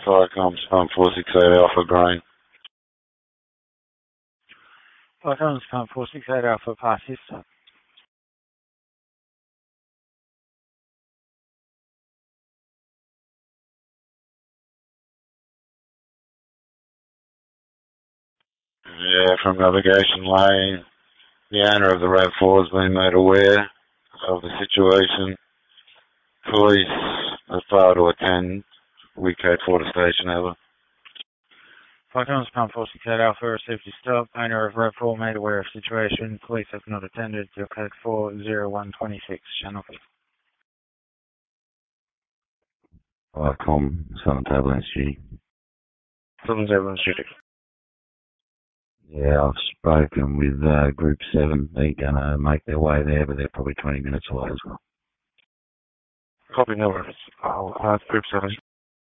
Firecom, Spam 468 Alpha Green. Firecom, Spam 468 Alpha passes. Yeah, from Navigation Lane, the owner of the RAV4 has been made aware of the situation. Police have failed to attend. We code 4 to station, over. Firecom, Spam 468 Alpha received a stop. Owner of RAV4 made aware of situation. Police have not attended. Your code 40126, channel 5. Firecom, Southern Tablelands Duty. Southern Tablelands Duty. Yeah, I've spoken with Group 7. They're going to make their way there, but they're probably 20 minutes away as well. Copy, no worries. I'll ask Group 7.